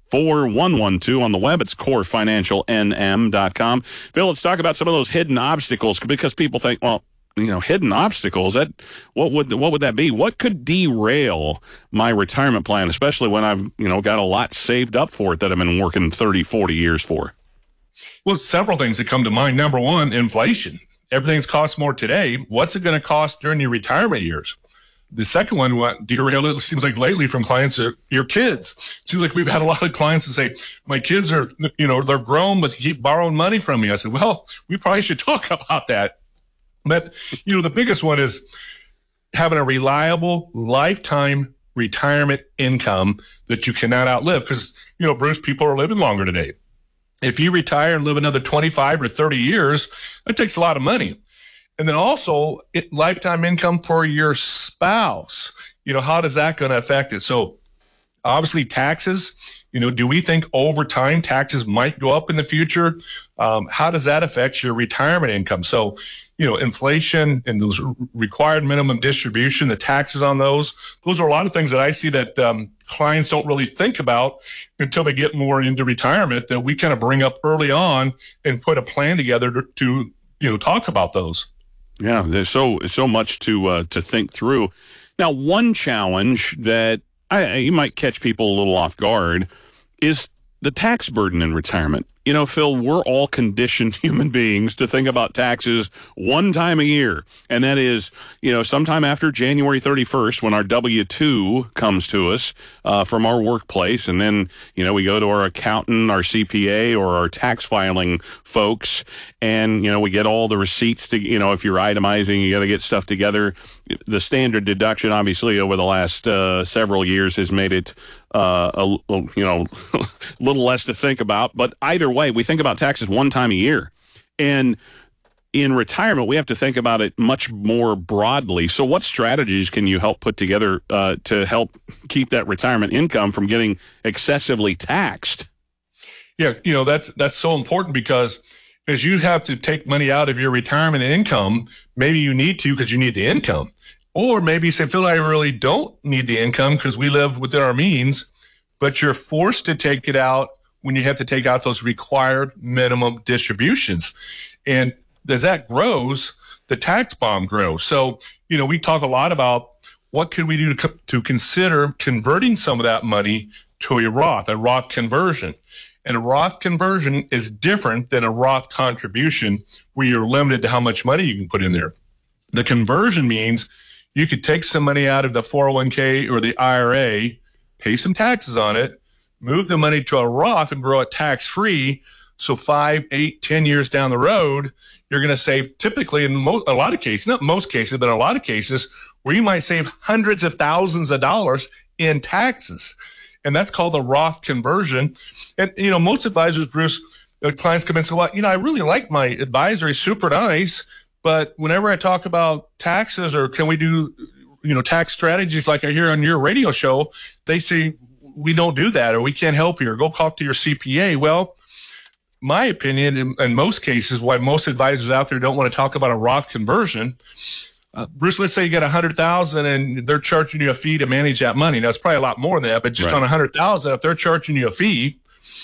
4112 on the web. It's corefinancialnm.com. Phil, let's talk about some of those hidden obstacles, because people think, well, hidden obstacles, what would that be? What could derail my retirement plan, especially when I've, got a lot saved up for it that I've been working 30, 40 years for? Well, several things that come to mind. Number one, inflation. Everything's cost more today. What's it going to cost during your retirement years? The second one, what derailed it seems like lately from clients are your kids. It seems like we've had a lot of clients that say, my kids are, they're grown, but keep borrowing money from me. I said, well, we probably should talk about that. But, the biggest one is having a reliable lifetime retirement income that you cannot outlive. Because, Bruce, people are living longer today. If you retire and live another 25 or 30 years, that takes a lot of money. And then also lifetime income for your spouse. How does that going to affect it? So obviously taxes, do we think over time taxes might go up in the future? How does that affect your retirement income? So, inflation and those required minimum distribution, the taxes on those are a lot of things that I see that clients don't really think about until they get more into retirement, that we kind of bring up early on and put a plan together to talk about those. Yeah, there's so much to think through. Now, one challenge that you might catch people a little off guard is the tax burden in retirement. Phil, we're all conditioned human beings to think about taxes one time a year. And that is, sometime after January 31st, when our W-2 comes to us from our workplace. And then, we go to our accountant, our CPA, or our tax filing folks. And, we get all the receipts to, if you're itemizing, you got to get stuff together. The standard deduction, obviously, over the last several years has made it a little less to think about. But either way, we think about taxes one time a year. And in retirement, we have to think about it much more broadly. So what strategies can you help put together to help keep that retirement income from getting excessively taxed? Yeah, that's so important, because as you have to take money out of your retirement income, maybe you need to because you need the income. Or maybe you say, Phil, I really don't need the income because we live within our means, but you're forced to take it out when you have to take out those required minimum distributions. And as that grows, the tax bomb grows. So, we talk a lot about what could we do to consider converting some of that money to a Roth conversion. And a Roth conversion is different than a Roth contribution, where you're limited to how much money you can put in there. The conversion means you could take some money out of the 401k or the IRA, pay some taxes on it, move the money to a Roth and grow it tax-free. So 5, 8, 10 years down the road, you're going to save, typically in a lot of cases, not most cases, but in a lot of cases, where you might save hundreds of thousands of dollars in taxes. And that's called the Roth conversion. And, most advisors, Bruce, clients come in and say, well, I really like my advisor. He's super nice. But whenever I talk about taxes, or can we do, tax strategies like I hear on your radio show, they say, we don't do that, or we can't help you, or go talk to your CPA. Well, my opinion, in most cases, why most advisors out there don't want to talk about a Roth conversion, Bruce, let's say you got $100,000 and they're charging you a fee to manage that money. Now, it's probably a lot more than that, but just on $100,000, if they're charging you a fee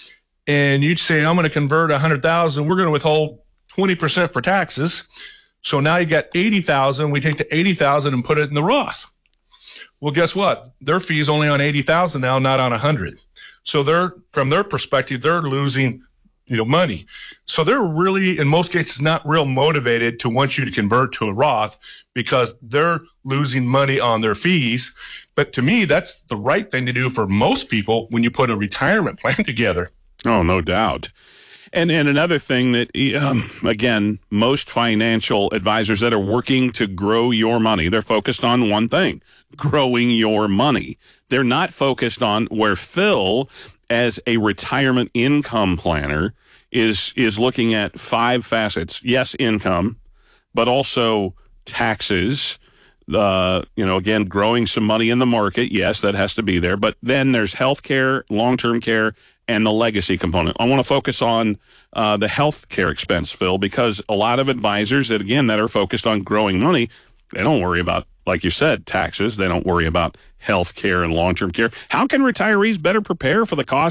and you say, I'm going to convert $100,000, we're going to withhold 20% for taxes. So now you got $80,000. We take the $80,000 and put it in the Roth. Well, guess what? Their fee is only on $80,000 now, not on $100,000. So from their perspective, they're losing, money. So they're really, in most cases, not real motivated to want you to convert to a Roth, because they're losing money on their fees. But to me, that's the right thing to do for most people when you put a retirement plan together. Oh, no doubt. And another thing that, again, most financial advisors that are working to grow your money, they're focused on one thing, growing your money. They're not focused on where Phil, as a retirement income planner, is looking at 5 facets. Yes, income, but also taxes, again, growing some money in the market. Yes, that has to be there. But then there's healthcare, long-term care, and the legacy component. I want to focus on the health care expense, Phil, because a lot of advisors that are focused on growing money, they don't worry about, like you said, taxes. They don't worry about health care and long-term care. How can retirees better prepare for the cost